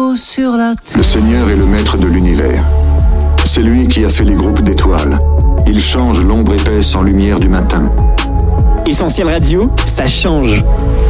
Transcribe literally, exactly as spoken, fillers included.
haut sur la terre. Le Seigneur est le maître de l'univers. C'est lui qui a fait les groupes d'étoiles. Il change l'ombre épaisse en lumière du matin. Essentiel Radio, ça change.